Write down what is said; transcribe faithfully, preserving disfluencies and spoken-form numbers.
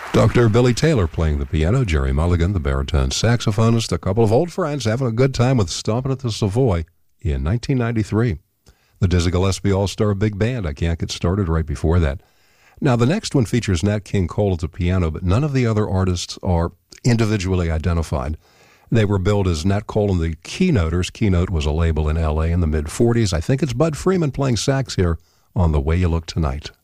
Doctor Billy Taylor playing the piano, Jerry Mulligan, the baritone saxophonist, a couple of old friends having a good time with Stompin' at the Savoy in nineteen ninety-three. The Dizzy Gillespie All-Star Big Band, I Can't Get Started, right before that. Now, the next one features Nat King Cole at the piano, but none of the other artists are individually identified. They were billed as Nat Cole and the Keynoters. Keynote was a label in L A in the mid-forties. I think it's Bud Freeman playing sax here on The Way You Look Tonight.